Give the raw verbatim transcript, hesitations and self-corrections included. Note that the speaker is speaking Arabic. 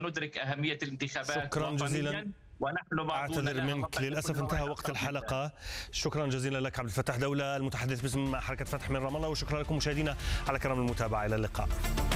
ندرك أهمية الانتخابات شكرا جزيلا. ونحن أعتذر منك، للأسف انتهى وقت الحلقة. شكرا جزيلا لك عبد الفتاح دولة، المتحدث باسم حركة فتح من رام الله، وشكرا لكم مشاهدينا على كرم المتابعة. إلى اللقاء.